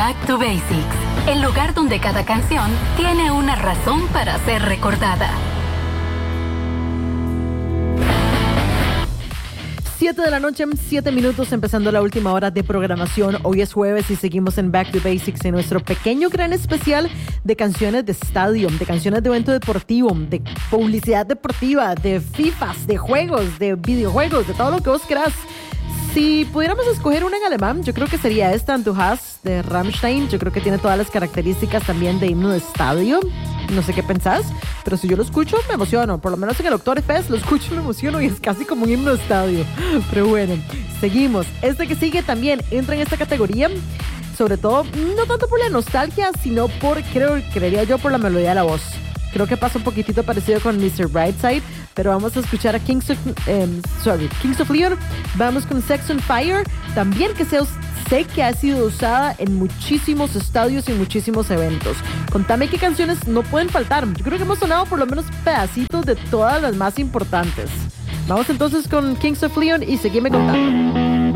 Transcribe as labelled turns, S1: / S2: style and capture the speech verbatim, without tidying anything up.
S1: Back to Basics, el lugar donde cada canción tiene una razón para ser recordada.
S2: siete de la noche, siete minutos, empezando la última hora de programación. Hoy es jueves y seguimos en Back to Basics en nuestro pequeño gran especial de canciones de estadio, de canciones de evento deportivo, de publicidad deportiva, de FIFAs, de juegos, de videojuegos, de todo lo que vos querás. Si pudiéramos escoger una en alemán, yo creo que sería esta, Du hast, de Rammstein. Yo creo que tiene todas las características también de himno de estadio. No sé qué pensás, pero si yo lo escucho me emociono. Por lo menos en el Oktoberfest lo escucho y me emociono y es casi como un himno de estadio. Pero bueno, seguimos. Este que sigue también entra en esta categoría, sobre todo, no tanto por la nostalgia, sino por, creo, creería yo, por la melodía de la voz. Creo que pasa un poquitito parecido con mister Brightside, pero vamos a escuchar a Kings of, um, sorry, Kings of Leon. Vamos con Sex on Fire, también que sé, sé que ha sido usada en muchísimos estadios y muchísimos eventos. Contame qué canciones no pueden faltar. Yo creo que hemos sonado por lo menos pedacitos de todas las más importantes. Vamos entonces con Kings of Leon y seguime contando.